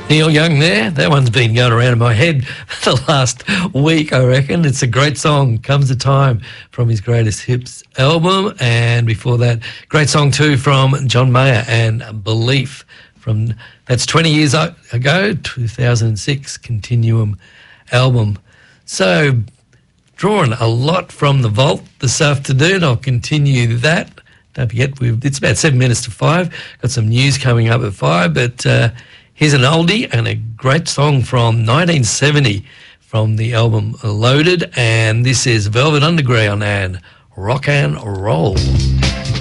Neil Young there. That one's been going around in my head the last week, I reckon. It's a great song, Comes a Time, from his Greatest Hits album. And before that, great song too from John Mayer and Belief. That's 20 years ago, 2006 Continuum album. So, drawing a lot from the vault this afternoon. I'll continue that. Don't forget, it's about 7 minutes to 5. Got some news coming up at 5, but here's an oldie and a great song from 1970 from the album Loaded, and this is Velvet Underground and Rock and Roll.